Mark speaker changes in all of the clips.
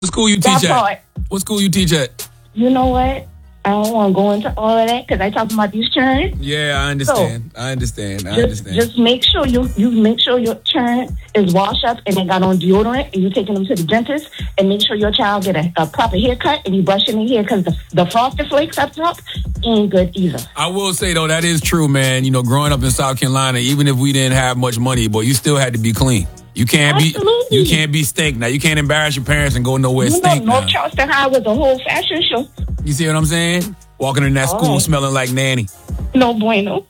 Speaker 1: What school you
Speaker 2: That
Speaker 1: teach
Speaker 2: part.
Speaker 1: at? What school you teach at?
Speaker 2: You know what? I don't want to go into all of that because I talking about these churns.
Speaker 1: Yeah, I understand. I understand.
Speaker 2: Just make sure you make sure your churn is washed up and they got on deodorant and you taking them to the dentist and make sure your child get a proper haircut and you brushing their hair because the frosted flakes up top ain't good either.
Speaker 1: I will say though, that is true, man. You know, growing up in South Carolina, even if we didn't have much money, boy, you still had to be clean. You can't be stink. Now you can't embarrass your parents and go nowhere stink.
Speaker 2: North Charleston High was a whole fashion show.
Speaker 1: You see what I'm saying? Walking in that school smelling like nanny.
Speaker 2: No bueno.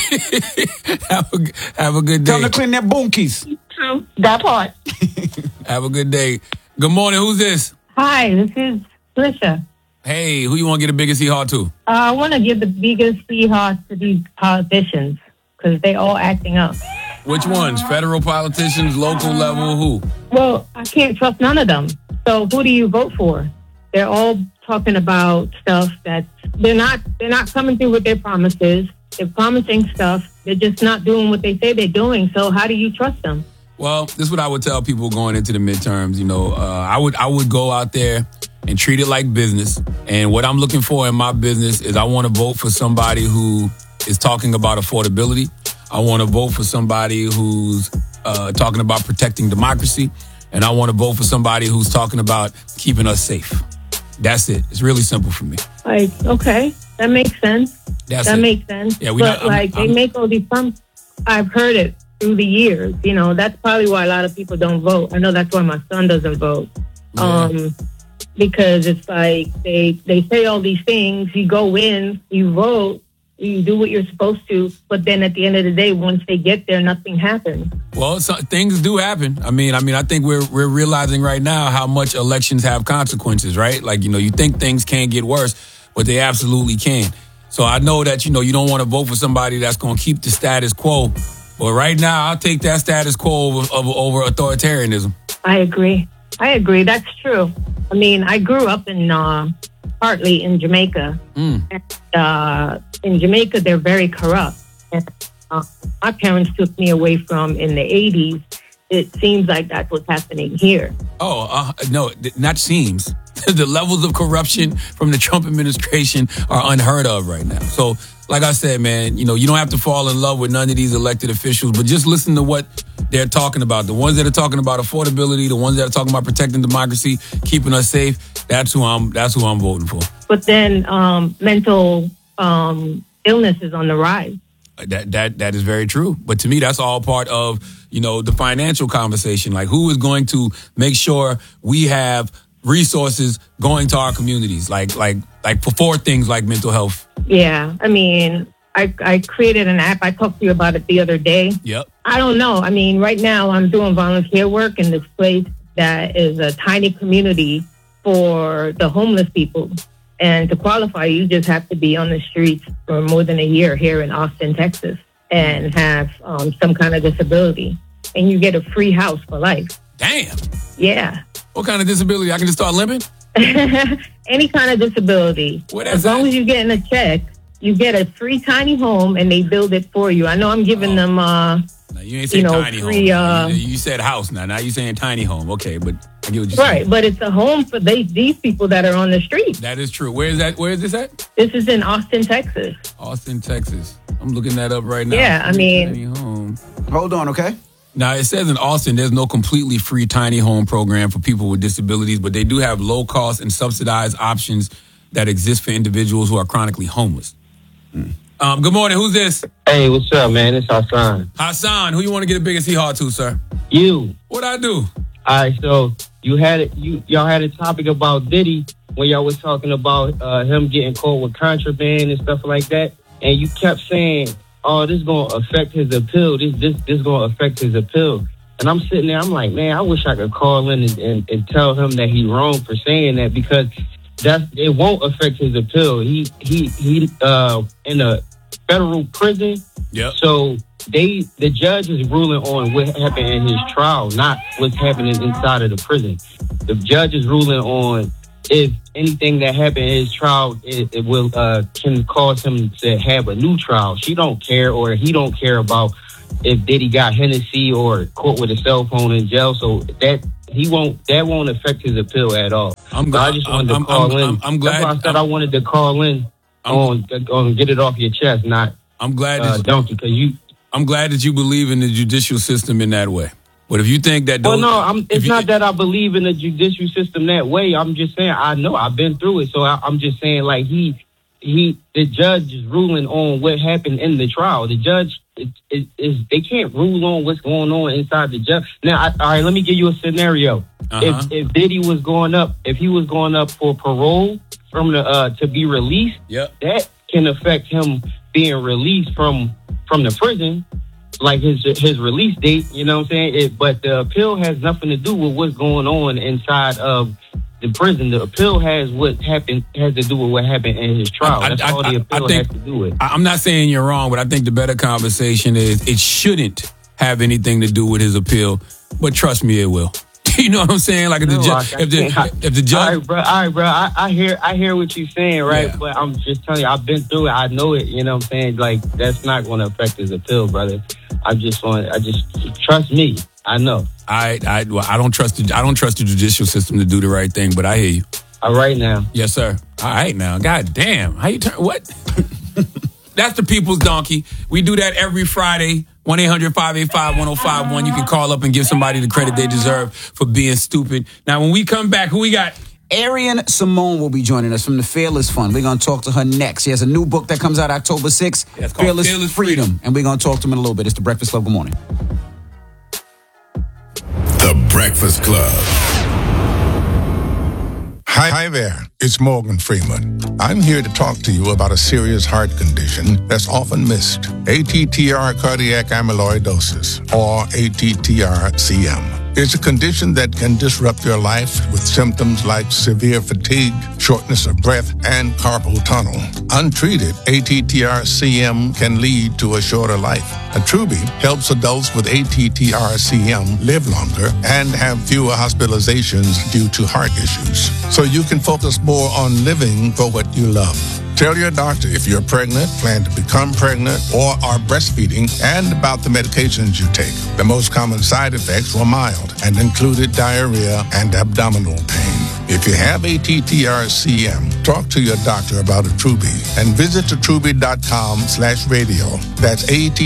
Speaker 1: have a good day.
Speaker 3: Tell them to clean their boonkies.
Speaker 2: True. That part.
Speaker 1: Have a good day. Good morning. Who's this?
Speaker 4: Hi, this is Trisha.
Speaker 1: Hey, who you want to get the biggest hee-haw to?
Speaker 4: I want to give the biggest hee-haw to these politicians because they all acting up.
Speaker 1: Which ones? Federal politicians, local level, who?
Speaker 4: Well, I can't trust none of them. So who do you vote for? They're all talking about stuff that they're not coming through with their promises. They're promising stuff. They're just not doing what they say they're doing. So how do you trust them?
Speaker 1: Well, this is what I would tell people going into the midterms. You know, I would go out there and treat it like business. And what I'm looking for in my business is I want to vote for somebody who is talking about affordability. I want to vote for somebody who's talking about protecting democracy. And I want to vote for somebody who's talking about keeping us safe. That's it. It's really simple for me.
Speaker 4: Like, okay, that makes sense. That makes sense.
Speaker 1: Yeah,
Speaker 4: they make all these promises. I've heard it through the years. You know, that's probably why a lot of people don't vote. I know that's why my son doesn't vote. Yeah. Because it's like they say all these things. You go in, you vote, you do what you're supposed to, but then at the end of the day, once they get there, nothing happens.
Speaker 1: Well, things do happen. I mean, I think we're realizing right now how much elections have consequences, right? Like, you know, you think things can't get worse, but they absolutely can. So I know that, you know, you don't want to vote for somebody that's going to keep the status quo. But right now, I'll take that status quo over authoritarianism.
Speaker 4: I agree. That's true. I mean, I grew up in partly in Jamaica. And, in Jamaica, they're very corrupt. And, my parents took me away from in the 80s. It seems like that's what's happening here.
Speaker 1: No, not seems. The levels of corruption from the Trump administration are unheard of right now. So, like I said, man, you know, you don't have to fall in love with none of these elected officials, but just listen to what they're talking about. The ones that are talking about affordability, the ones that are talking about protecting democracy, keeping us safe. That's who I'm voting for.
Speaker 4: But then mental illness is on the rise.
Speaker 1: That is very true. But to me, that's all part of, you know, the financial conversation. Like, who is going to make sure we have resources going to our communities, like for things like mental health.
Speaker 4: Yeah, I mean, I created an app. I talked to you about it the other day.
Speaker 1: Yep.
Speaker 4: I don't know. I mean, right now I'm doing volunteer work in this place that is a tiny community for the homeless people. And to qualify, you just have to be on the streets for more than a year here in Austin, Texas, and have some kind of disability. And you get a free house for life.
Speaker 1: Damn.
Speaker 4: Yeah.
Speaker 1: What kind of disability? I can just start limping?
Speaker 4: Any kind of disability. As long as you're getting a check, you get a free tiny home and they build it for you. I know I'm giving them,
Speaker 1: now, you ain't saying tiny
Speaker 4: free,
Speaker 1: home. You said house now. Now you're saying tiny home. Okay, but I get what you're saying.
Speaker 4: Right, but it's a home for these people that are on the street.
Speaker 1: That is true. Where is that? Where is this at?
Speaker 4: This is in Austin, Texas.
Speaker 1: Austin, Texas. I'm looking that up right now.
Speaker 4: Yeah, I mean.
Speaker 1: Tiny home.
Speaker 3: Hold on, okay?
Speaker 1: Now, it says in Austin, there's no completely free tiny home program for people with disabilities, but they do have low-cost and subsidized options that exist for individuals who are chronically homeless. Good morning. Who's this?
Speaker 5: Hey, what's up, man? It's Hassan.
Speaker 1: Hassan, who you want to get the biggest hee-haw to, sir?
Speaker 5: You.
Speaker 1: What'd I do?
Speaker 5: All right, so y'all had a topic about Diddy when y'all was talking about him getting caught with contraband and stuff like that, and you kept saying, oh, this is going to affect his appeal. This going to affect his appeal. And I'm sitting there, I'm like, man, I wish I could call in and tell him that he's wrong for saying that, because it won't affect his appeal. He in a federal prison.
Speaker 1: Yep.
Speaker 5: So the judge is ruling on what happened in his trial, not what's happening inside of the prison. The judge is ruling on if anything that happened in his trial, it will can cause him to have a new trial. She don't care, or he don't care about if Diddy got Hennessy or caught with a cell phone in jail. So that That won't affect his appeal at all.
Speaker 1: I'm
Speaker 5: So
Speaker 1: glad.
Speaker 5: I just wanted to call in.
Speaker 1: I'm glad.
Speaker 5: That's why I said I wanted to call in on get it off your chest, not
Speaker 1: I'm glad. That,
Speaker 5: Donkey, because you.
Speaker 1: I'm glad that you believe in the judicial system in that way. But if you think that,
Speaker 5: Well, no, it's not that I believe in the judicial system that way. I'm just saying I know I've been through it, so I'm just saying like the judge is ruling on what happened in the trial. The judge they can't rule on what's going on inside the judge. Now, all right, let me give you a scenario. If Diddy was going up, if he was going up for parole from to be released, that can affect him being released from the prison. Like his release date, you know what I'm saying? But the appeal has nothing to do with what's going on inside of the prison. The appeal has to do with what happened in his trial. That's all the appeal has to do with.
Speaker 1: I'm not saying you're wrong, but I think the better conversation is it shouldn't have anything to do with his appeal. But trust me, it will. You know what I'm saying? Like if the judge.
Speaker 5: All right, bro. I hear what you're saying, right?
Speaker 1: Yeah.
Speaker 5: But I'm just telling you, I've been through it. I know it. You know what I'm saying? Like that's not going to affect his appeal, brother. I just trust me. I know.
Speaker 1: I don't trust the judicial system to do the right thing, but I hear you.
Speaker 5: All right now.
Speaker 1: Yes, sir. All right now. God damn. How you turn what? That's the People's Donkey. We do that every Friday. 1-800-585-1051. You can call up and give somebody the credit they deserve for being stupid. Now, when we come back, who we got?
Speaker 3: Arian Simone will be joining us from the Fearless Fund. We're going to talk to her next. She has a new book that comes out October 6th,
Speaker 1: it's called Fearless Freedom.
Speaker 3: And we're going to talk to him in a little bit. It's The Breakfast Club. Good morning.
Speaker 6: The Breakfast Club.
Speaker 7: Hi there, it's Morgan Freeman. I'm here to talk to you about a serious heart condition that's often missed. ATTR cardiac amyloidosis, or ATTR-CM. It's a condition that can disrupt your life with symptoms like severe fatigue, shortness of breath, and carpal tunnel. Untreated, ATTR-CM can lead to a shorter life. Attruby helps adults with ATTR-CM live longer and have fewer hospitalizations due to heart issues. So you can focus more on living for what you love. Tell your doctor if you're pregnant, plan to become pregnant, or are breastfeeding, and about the medications you take. The most common side effects were mild and included diarrhea and abdominal pain. If you have ATTR-CM, talk to your doctor about Attruby and visit attruby.com/radio. That's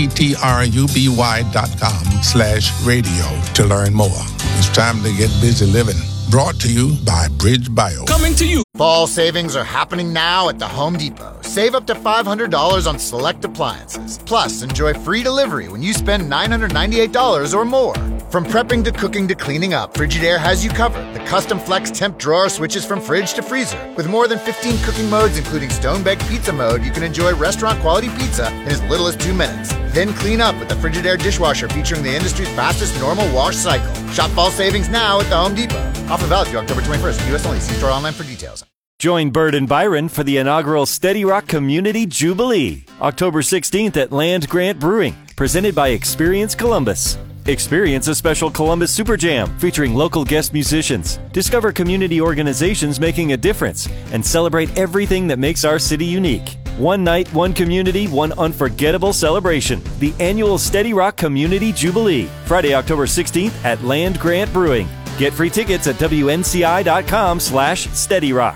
Speaker 7: ATTRUBY.com/radio to learn more. It's time to get busy living. Brought to you by Bridge Bio.
Speaker 1: Coming to you.
Speaker 8: Fall savings are happening now at the Home Depot. Save up to $500 on select appliances. Plus, enjoy free delivery when you spend $998 or more. From prepping to cooking to cleaning up, Frigidaire has you covered. The custom flex temp drawer switches from fridge to freezer. With more than 15 cooking modes, including stone-baked pizza mode, you can enjoy restaurant-quality pizza in as little as 2 minutes. Then clean up with the Frigidaire dishwasher featuring the industry's fastest normal wash cycle. Shop fall savings now at the Home Depot. Offer valid through October 21st. U.S. only. See store online for details.
Speaker 9: Join Bird and Byron for the inaugural Steady Rock Community Jubilee, October 16th at Land Grant Brewing, presented by Experience Columbus. Experience a special Columbus Super Jam featuring local guest musicians. Discover community organizations making a difference and celebrate everything that makes our city unique. One night, one community, one unforgettable celebration. The annual Steady Rock Community Jubilee, Friday, October 16th at Land Grant Brewing. Get free tickets at WNCI.com/SteadyRock.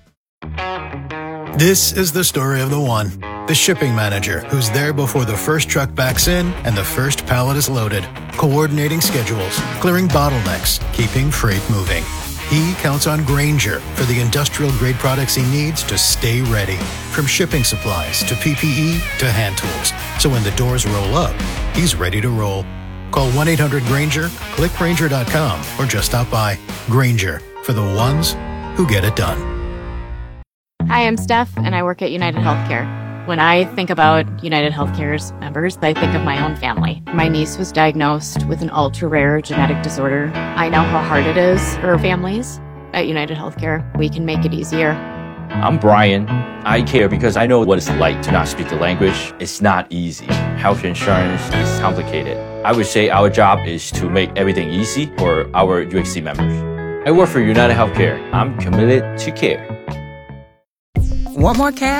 Speaker 10: This is the story of the one, the shipping manager who's there before the first truck backs in and the first pallet is loaded, coordinating schedules, clearing bottlenecks, keeping freight moving. He counts on Grainger for the industrial-grade products he needs to stay ready, from shipping supplies to PPE to hand tools. So when the doors roll up, he's ready to roll. Call 1-800-GRAINGER, click Grainger.com, or just stop by. Grainger, for the ones who get it done.
Speaker 11: Hi, I'm Steph, and I work at United Healthcare. When I think about United Healthcare's members, I think of my own family. My niece was diagnosed with an ultra-rare genetic disorder. I know how hard it is for families. At United Healthcare, we can make it easier.
Speaker 12: I'm Brian. I care because I know what it's like to not speak the language. It's not easy. Health insurance is complicated. I would say our job is to make everything easy for our UHC members. I work for United Healthcare. I'm committed to care.
Speaker 13: Want more cash?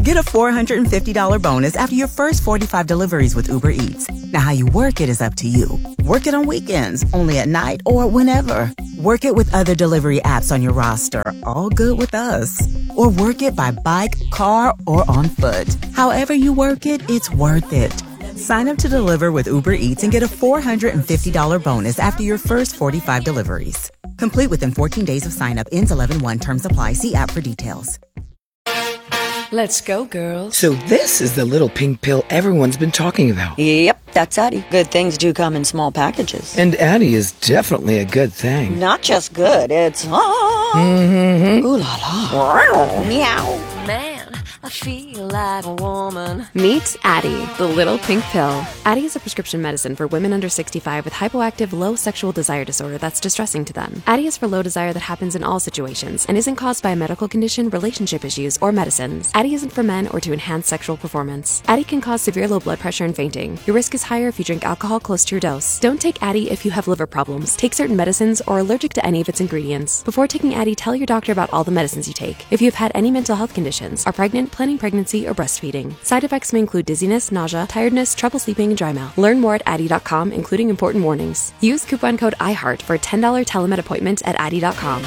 Speaker 13: get a $450 bonus after your first 45 deliveries with Uber Eats. Now, how you work it is up to you. Work it on weekends, only at night, or whenever. Work it with other delivery apps on your roster, all good with us. Or work it by bike, car, or on foot. However you work it, it's worth it. Sign up to deliver with Uber Eats and get a $450 bonus after your first 45 deliveries. Complete within 14 days of sign up. Ends 11/1. Terms apply. See app for details.
Speaker 14: Let's go, girls.
Speaker 15: So this is the little pink pill everyone's been talking about.
Speaker 14: Yep, that's Addie. Good things do come in small packages.
Speaker 15: And Addie is definitely a good thing.
Speaker 14: Not just good, it's... Ooh la la. Meow.
Speaker 16: Man, I feel like a woman. Meet Addie, the little pink pill. Addie is a prescription medicine for women under 65 with hypoactive low sexual desire disorder that's distressing to them. Addie is for low desire that happens in all situations and isn't caused by a medical condition, relationship issues, or medicines. Addie isn't for men or to enhance sexual performance. Addie can cause severe low blood pressure and fainting. Your risk is higher if you drink alcohol close to your dose. Don't take Addie if you have liver problems, take certain medicines, or are allergic to any of its ingredients. Before taking Addie, tell your doctor about all the medicines you take. If you have had any mental health conditions, are pregnant, planning pregnancy, or breastfeeding. Side effects may include dizziness, nausea, tiredness, trouble sleeping, and dry mouth. Learn more at Addie.com, including important warnings. Use coupon code IHEART for a $10 telemed appointment at Addie.com.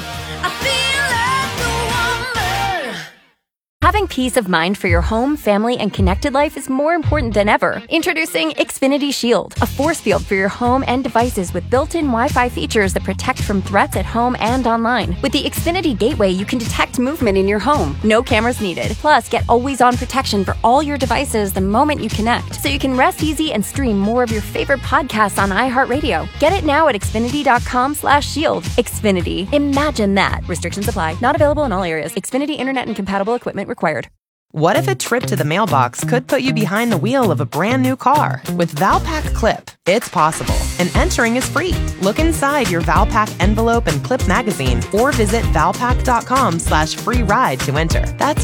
Speaker 17: Having peace of mind for your home, family, and connected life is more important than ever. Introducing Xfinity Shield, a force field for your home and devices with built-in Wi-Fi features that protect from threats at home and online. With the Xfinity Gateway, you can detect movement in your home. No cameras needed. Plus, get always-on protection for all your devices the moment you connect, so you can rest easy and stream more of your favorite podcasts on iHeartRadio. Get it now at Xfinity.com/shield. Xfinity. Imagine that. Restrictions apply. Not available in all areas. Xfinity Internet and compatible equipment required.
Speaker 18: What if a trip to the mailbox could put you behind the wheel of a brand new car? With Valpak Clip, it's possible, and entering is free. Look inside your Valpak envelope and clip magazine, or visit valpak.com/free ride to enter. That's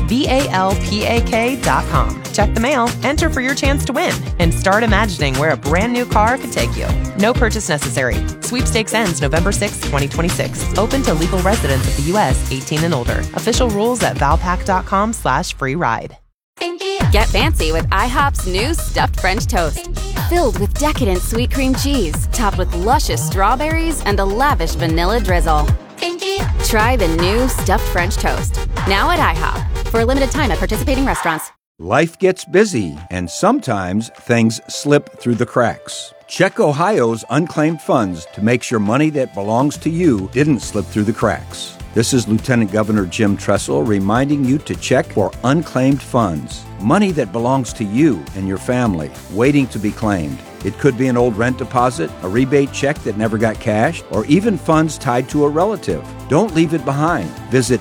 Speaker 18: VALPAK.com. Check the mail, enter for your chance to win, and start imagining where a brand new car could take you. No purchase necessary. Sweepstakes ends November 6, 2026. Open to legal residents of the U.S. 18 and older. Official rules at valpak.com/free ride.
Speaker 17: Get fancy with IHOP's new stuffed French toast. Filled with decadent sweet cream cheese, topped with luscious strawberries and a lavish vanilla drizzle. Try the new stuffed French toast. Now at IHOP. For a limited time at participating restaurants.
Speaker 19: Life gets busy, and sometimes things slip through the cracks. Check Ohio's unclaimed funds to make sure money that belongs to you didn't slip through the cracks. This is Lieutenant Governor Jim Tressel reminding you to check for unclaimed funds. Money that belongs to you and your family, waiting to be claimed. It could be an old rent deposit, a rebate check that never got cashed, or even funds tied to a relative. Don't leave it behind. Visit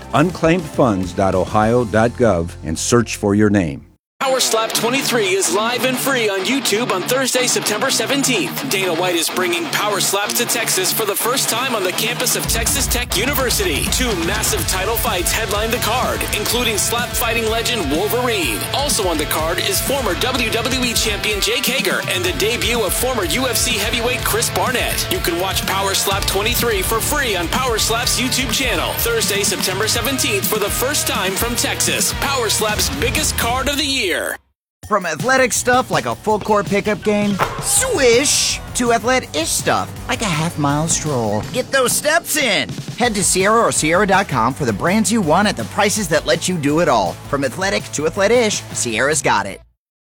Speaker 19: unclaimedfunds.ohio.gov and search for your name.
Speaker 20: Power Slap 23 is live and free on YouTube on Thursday, September 17th. Dana White is bringing Power Slaps to Texas for the first time on the campus of Texas Tech University. 2 massive title fights headline the card, including slap fighting legend Wolverine. Also on the card is former WWE champion Jake Hager and the debut of former UFC heavyweight Chris Barnett. You can watch Power Slap 23 for free on Power Slap's YouTube channel. Thursday, September 17th for the first time from Texas. Power Slap's biggest card of the year.
Speaker 21: From athletic stuff like a full-court pickup game, swish, to athletic-ish stuff like a half-mile stroll. Get those steps in. Head to Sierra or Sierra.com for the brands you want at the prices that let you do it all. From athletic to athletic-ish, Sierra's got it.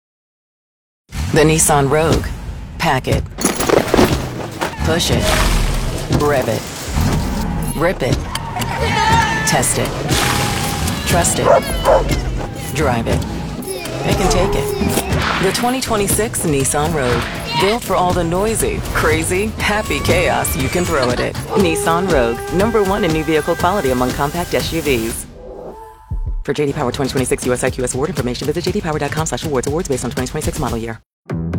Speaker 22: The Nissan Rogue. Pack it. Push it. Rev it. Rip it. Test it. Trust it. Drive it. It can take it. The 2026 Nissan Rogue. Built for all the noisy, crazy, happy chaos you can throw at it. Nissan Rogue. #1 in new vehicle quality among compact SUVs. For JD Power 2026 US IQS award information, visit jdpower.com/awards. Awards based on 2026 model year.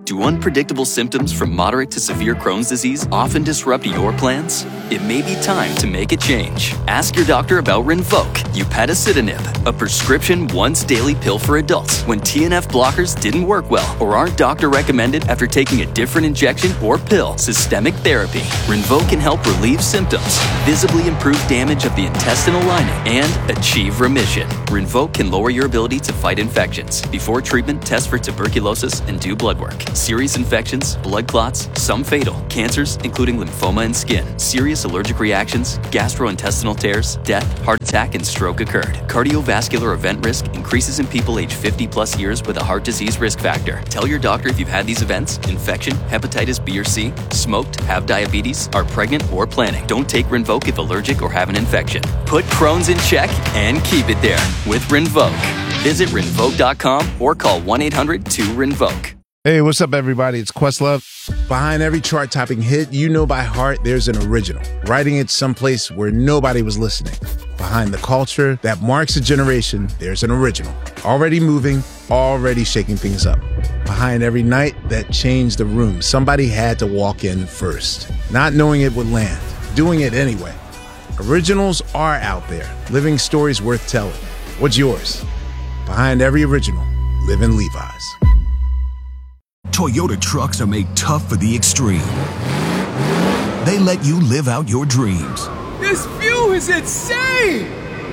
Speaker 2: Do unpredictable symptoms from moderate to severe Crohn's disease often disrupt your plans? It may be time to make a change. Ask your doctor about Rinvoq, upadacitinib, a prescription once-daily pill for adults when TNF blockers didn't work well or aren't doctor recommended after taking a different injection or pill. Systemic therapy. Rinvoq can help relieve symptoms, visibly improve damage of the intestinal lining, and achieve remission. Rinvoq can lower your ability to fight infections. Before treatment, test for tuberculosis and do blood work. Serious infections, blood clots, some fatal, cancers including lymphoma and skin, serious allergic reactions, gastrointestinal tears, death, heart attack, and stroke occurred. Cardiovascular event risk increases in people aged 50 plus years with a heart disease risk factor. Tell your doctor if you've had these events: infection, hepatitis B or C, smoked, have diabetes, are pregnant, or planning. Don't take Rinvoq if allergic or have an infection. Put Crohn's in check and keep it there with Rinvoq. Visit Rinvoq.com or call 1-800-2-RINVOQ.
Speaker 4: Hey, what's up, everybody? It's Questlove. Behind every chart-topping hit you know by heart, there's an original, writing it someplace where nobody was listening. Behind the culture that marks a generation, there's an original, already moving, already shaking things up. Behind every night that changed the room, somebody had to walk in first, not knowing it would land, doing it anyway. Originals are out there, living stories worth telling. What's yours? Behind every original, live in Levi's.
Speaker 23: Toyota trucks are made tough for the extreme. They let you live out your dreams.
Speaker 24: This view is insane!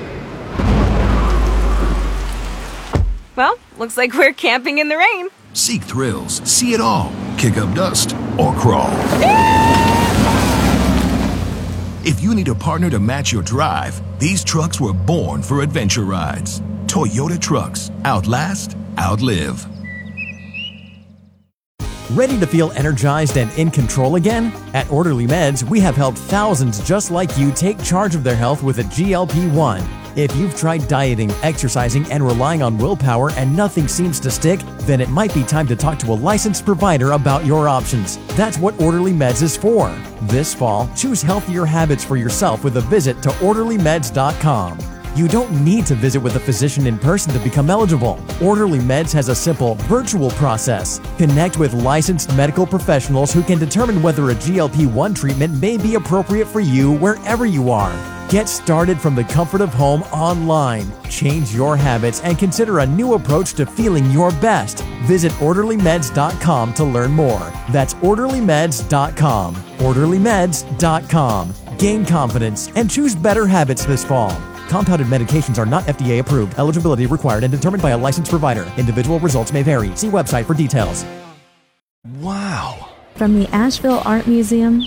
Speaker 25: Well, looks like we're camping in the rain.
Speaker 23: Seek thrills, see it all, kick up dust, or crawl. If you need a partner to match your drive, these trucks were born for adventure rides. Toyota trucks, outlast, outlive.
Speaker 26: Ready to feel energized and in control again? At Orderly Meds, we have helped thousands just like you take charge of their health with a GLP-1. If you've tried dieting, exercising, and relying on willpower and nothing seems to stick, then it might be time to talk to a licensed provider about your options. That's what Orderly Meds is for. This fall, choose healthier habits for yourself with a visit to OrderlyMeds.com. You don't need to visit with a physician in person to become eligible. Orderly Meds has a simple, virtual process. Connect with licensed medical professionals who can determine whether a GLP-1 treatment may be appropriate for you wherever you are. Get started from the comfort of home online. Change your habits and consider a new approach to feeling your best. Visit OrderlyMeds.com to learn more. That's OrderlyMeds.com. OrderlyMeds.com. Gain confidence and choose better habits this fall. Compounded medications are not FDA approved. Eligibility required and determined by a licensed provider. Individual results may vary. See website for details.
Speaker 23: Wow.
Speaker 27: From the Asheville Art Museum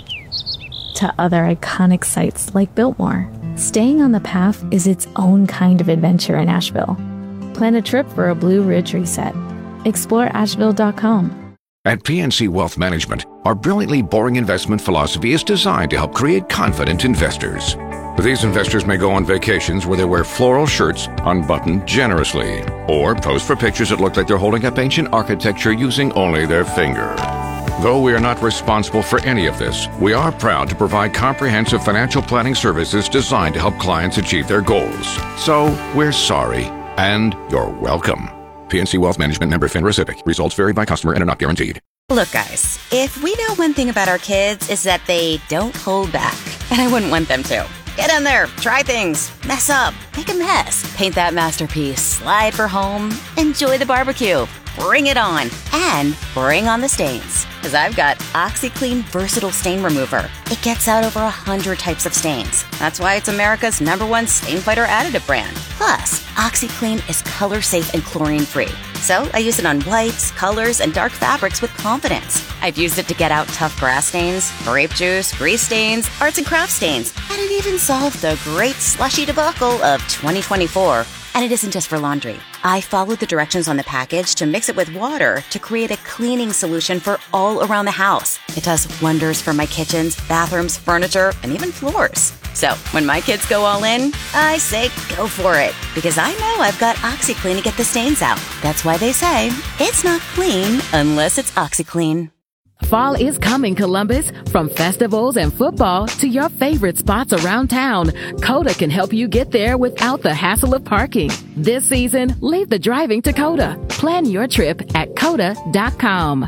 Speaker 27: to other iconic sites like Biltmore, staying on the path is its own kind of adventure in Asheville. Plan a trip for a Blue Ridge reset. Explore Asheville.com.
Speaker 28: At PNC Wealth Management, our brilliantly boring investment philosophy is designed to help create confident investors. These investors may go on vacations where they wear floral shirts unbuttoned generously, or pose for pictures that look like they're holding up ancient architecture using only their finger. Though we are not responsible for any of this, we are proud to provide comprehensive financial planning services designed to help clients achieve their goals. So, we're sorry, and you're welcome. PNC Wealth Management, member FINRA SIPC. Results vary by customer and are not guaranteed.
Speaker 29: Look, guys, if we know one thing about our kids is that they don't hold back, and I wouldn't want them to. Get in there, try things, mess up, make a mess, paint that masterpiece, slide for home, enjoy the barbecue, bring it on, and bring on the stains. Because I've got OxyClean Versatile Stain Remover. It gets out over 100 types of stains. That's why it's America's #1 stain fighter additive brand. Plus, OxyClean is color safe and chlorine free. So I use it on whites, colors, and dark fabrics with confidence. I've used it to get out tough grass stains, grape juice, grease stains, arts and crafts stains, and it even solved the great slushy debacle of 2024. And it isn't just for laundry. I followed the directions on the package to mix it with water to create a cleaning solution for all around the house. It does wonders for my kitchens, bathrooms, furniture, and even floors. So when my kids go all in, I say go for it. Because I know I've got OxyClean to get the stains out. That's why they say it's not clean unless it's OxyClean.
Speaker 30: Fall is coming, Columbus. From festivals and football to your favorite spots around town, Coda can help you get there without the hassle of parking. This season, leave the driving to Coda. Plan your trip at CODA.com.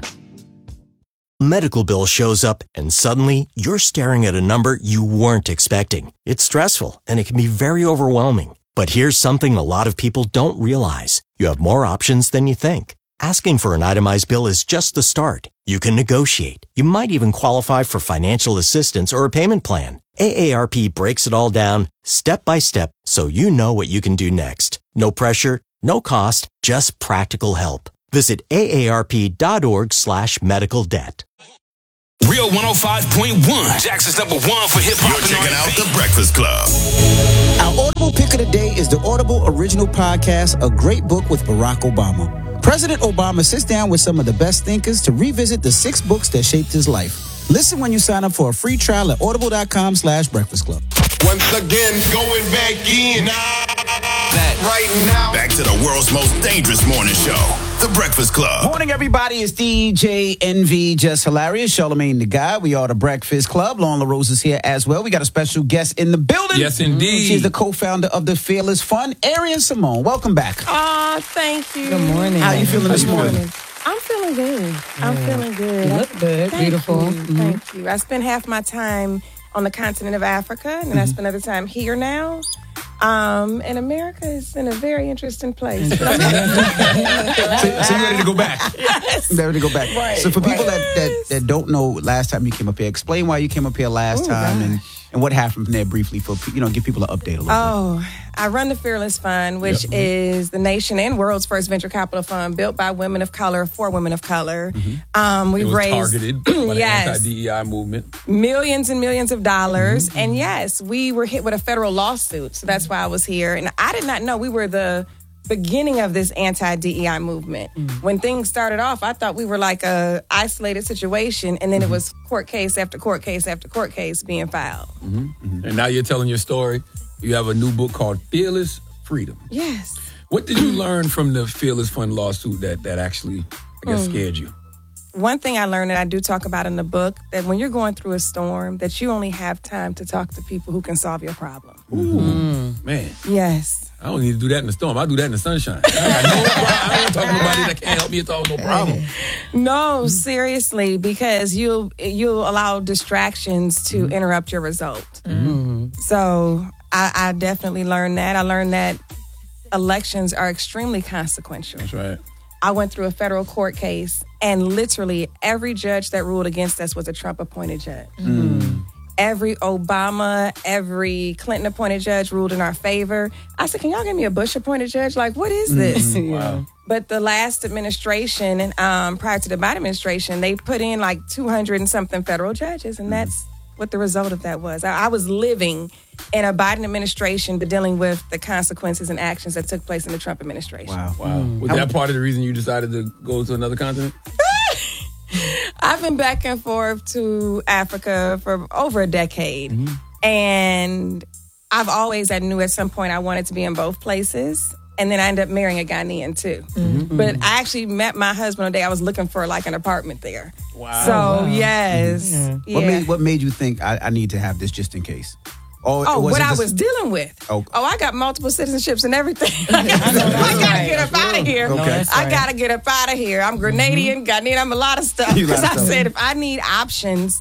Speaker 1: Medical bill shows up and suddenly you're staring at a number you weren't expecting. It's stressful and it can be very overwhelming. But here's something a lot of people don't realize. You have more options than you think. Asking for an itemized bill is just the start. You can negotiate. You might even qualify for financial assistance or a payment plan. AARP breaks it all down step by step so you know what you can do next. No pressure, no cost, just practical help. Visit aarp.org/medical debt.
Speaker 3: Real 105.1, Jackson's #1 for hip-hop.
Speaker 23: You're checking out The Breakfast Club.
Speaker 5: Our Audible pick of the day is the Audible original podcast, A Great Book with Barack Obama. President Obama sits down with some of the best thinkers to revisit the 6 books that shaped his life. Listen when you sign up for a free trial at audible.com/breakfast club.
Speaker 23: Once again, going back in. Right now. Back to the world's most dangerous morning show, The Breakfast Club.
Speaker 5: Morning, everybody. It's DJ NV, Just Hilarious, Charlamagne the Guy. We are The Breakfast Club. Lauren LaRose is here as well. We got a special guest in the building.
Speaker 6: Yes, indeed.
Speaker 5: She's the co-founder of The Fearless Fund, Arian Simone. Welcome back.
Speaker 7: Thank you.
Speaker 5: Good morning. How are you feeling this morning?
Speaker 7: I'm feeling good. I'm feeling good.
Speaker 5: You look good.
Speaker 7: Thank
Speaker 5: Beautiful.
Speaker 7: you.
Speaker 5: Mhm.
Speaker 7: Thank you. I spend half my time on the continent of Africa, and then I spend other time here now. And America is in a very interesting place.
Speaker 6: So you're ready to go back?
Speaker 7: Yes.
Speaker 5: Ready to go back.
Speaker 7: Right.
Speaker 5: So for people that don't know, last time you came up here, explain why you came up here last time and what happened from there briefly for, give people an update a little bit.
Speaker 7: I run the Fearless Fund, which is the nation and world's first venture capital fund built by women of color for women of color. We've raised
Speaker 6: targeted by the anti-DEI movement.
Speaker 7: Millions and millions of dollars. And yes, we were hit with a federal lawsuit. So that's why I was here. And I did not know we were the beginning of this anti-DEI movement. When things started off, I thought we were like a isolated situation, and then it was court case after court case after court case being filed.
Speaker 6: And now you're telling your story. You have a new book called Fearless Freedom.
Speaker 7: Yes.
Speaker 6: What did you learn from the Fearless Fund lawsuit that actually, I guess, scared you?
Speaker 7: One thing I learned that I do talk about in the book, that when you're going through a storm, that you only have time to talk to people who can solve your problem.
Speaker 6: Ooh, man.
Speaker 7: Yes.
Speaker 6: I don't need to do that in the storm. I do that in the sunshine. I got no problem. I don't talk to nobody that can't help me at all. No problem.
Speaker 7: No, seriously, because you'll allow distractions to interrupt your result. So I definitely learned that. I learned that elections are extremely consequential.
Speaker 6: That's right.
Speaker 7: I went through a federal court case, and literally every judge that ruled against us was a Trump-appointed judge. Every Obama, every Clinton-appointed judge ruled in our favor. I said, can y'all give me a Bush-appointed judge? Like, what is this?
Speaker 6: Wow.
Speaker 7: But the last administration, prior to the Biden administration, they put in like 200 and something federal judges, and that's what the result of that was. I was living in a Biden administration, but dealing with the consequences and actions that took place in the Trump administration.
Speaker 6: Wow. Was that part of the reason you decided to go to another continent?
Speaker 7: I've been back and forth to Africa for over a decade. And I've always, I knew at some point I wanted to be in both places. And then I ended up marrying a Ghanaian too. But I actually met my husband one day. I was looking for like an apartment there.
Speaker 6: Wow.
Speaker 7: So, yes. Yeah.
Speaker 5: What made you think I need to have this just in case?
Speaker 7: What I was dealing with. I got multiple citizenships and everything. I gotta get up out of here. I gotta get up out of here. I'm Grenadian, Ghanaian, I'm a lot of stuff. Because I said if I need options,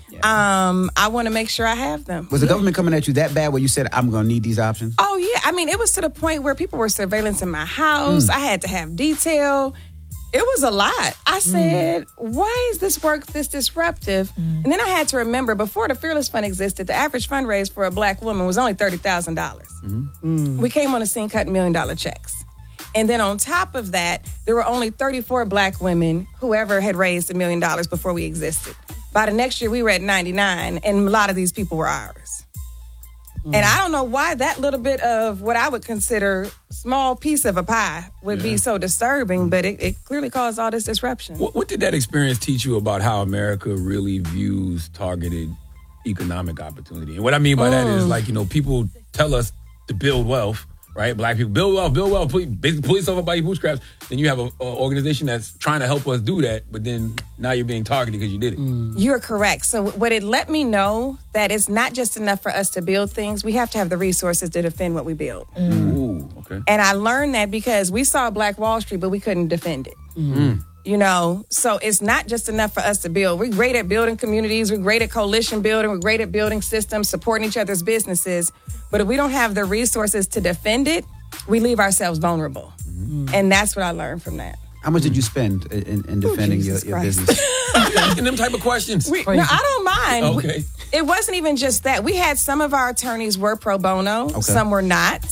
Speaker 7: I want to make sure I have them.
Speaker 5: Was the government coming at you that bad where you said, I'm going to need these options?
Speaker 7: Oh, yeah. I mean, it was to the point where people were surveillancing my house. I had to have detail. It was a lot. I said, why is this work this disruptive? And then I had to remember, before the Fearless Fund existed, the average fundraise for a black woman was only $30,000. We came on the scene cutting $1 million checks. And then on top of that, there were only 34 black women who ever had raised $1 million before we existed. By the next year, we were at 99, and a lot of these people were ours. And I don't know why that little bit of what I would consider small piece of a pie would be so disturbing, but it clearly caused all this disruption.
Speaker 6: What did that experience teach you about how America really views targeted economic opportunity? And what I mean by that is, like, people tell us to build wealth, right? Black people, build wealth, basically pull yourself up by your bootstraps. Then you have an organization that's trying to help us do that, but then now you're being targeted because you did it.
Speaker 7: You're correct. So what it let me know that it's not just enough for us to build things. We have to have the resources to defend what we build.
Speaker 6: Ooh, okay.
Speaker 7: And I learned that because we saw Black Wall Street, but we couldn't defend it. You know, so it's not just enough for us to build. We're great at building communities. We're great at coalition building. We're great at building systems, supporting each other's businesses. But if we don't have the resources to defend it, we leave ourselves vulnerable. And that's what I learned from that.
Speaker 5: How much did you spend in defending your business?
Speaker 6: Asking them type of questions.
Speaker 7: No, I don't mind.
Speaker 6: Okay.
Speaker 7: It wasn't even just that. We had some of our attorneys were pro bono. Okay. Some were not.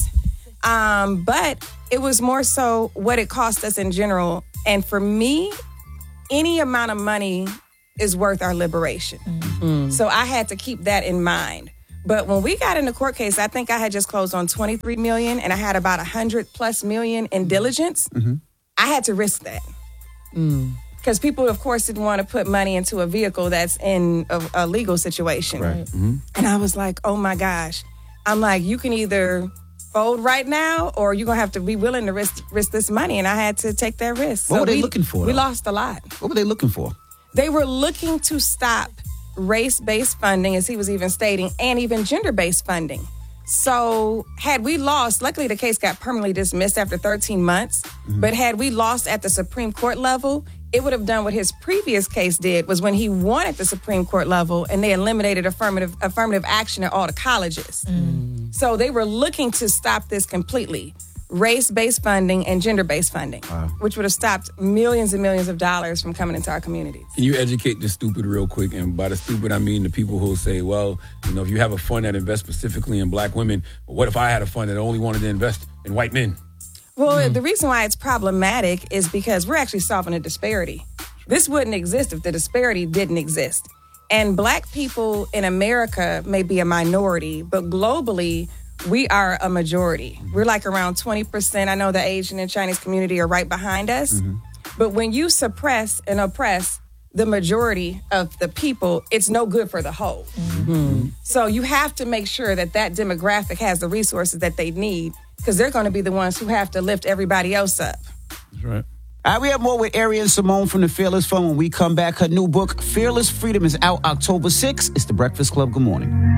Speaker 7: But it was more so what it cost us in general. And for me, any amount of money is worth our liberation. Mm-hmm. So I had to keep that in mind. But when we got in the court case, I think I had just closed on $23 million, and I had about $100+ million in diligence. Mm-hmm. I had to risk that. Because people, of course, didn't want to put money into a vehicle that's in a legal situation.
Speaker 5: Right. Mm-hmm.
Speaker 7: And I was like, oh my gosh. I'm like, you can either fold right now, or you're going to have to be willing to risk this money. And I had to take that risk.
Speaker 5: What were they looking for?
Speaker 7: We lost a lot.
Speaker 5: What were they looking for?
Speaker 7: They were looking to stop race-based funding, as he was even stating, and even gender-based funding. So had we lost, luckily the case got permanently dismissed after 13 months, but had we lost at the Supreme Court level, it would have done what his previous case did, was when he won at the Supreme Court level and they eliminated affirmative action at all the colleges. So they were looking to stop this completely. Race-based funding and gender-based funding, which would have stopped millions and millions of dollars from coming into our communities.
Speaker 6: Can you educate the stupid real quick? And by the stupid, I mean the people who say, well, you know, if you have a fund that invests specifically in black women, what if I had a fund that only wanted to invest in white men?
Speaker 7: Well, the reason why it's problematic is because we're actually solving a disparity. This wouldn't exist if the disparity didn't exist. And black people in America may be a minority, but globally, we are a majority. We're like around 20%. I know the Asian and Chinese community are right behind us. But when you suppress and oppress the majority of the people, it's no good for the whole. So you have to make sure that that demographic has the resources that they need, because they're going to be the ones who have to lift everybody else up.
Speaker 6: That's right.
Speaker 5: All right, we have more with Arian Simone from the Fearless Fund when we come back. Her new book, Fearless Freedom, is out October 6th. It's The Breakfast Club. Good morning.